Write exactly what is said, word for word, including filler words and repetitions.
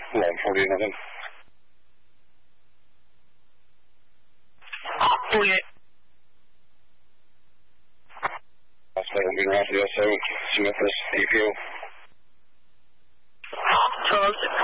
eleven forty, nothing. forty-eight. That's seven, being around to the seven, Smith is D P O. twelve oh six.